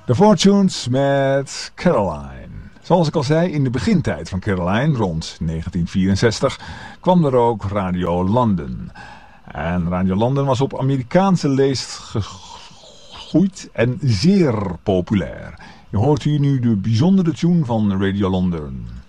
The Fortunes met Caroline. Zoals ik al zei, in de begintijd van Caroline, rond 1964, kwam er ook Radio London. En Radio London was op Amerikaanse leest gegroeid en zeer populair. Je hoort hier nu de bijzondere tune van Radio London.